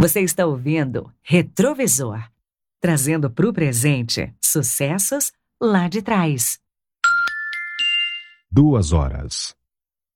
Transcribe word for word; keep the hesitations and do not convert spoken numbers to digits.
Você está ouvindo Retrovisor, trazendo para o presente sucessos lá de trás. Duas horas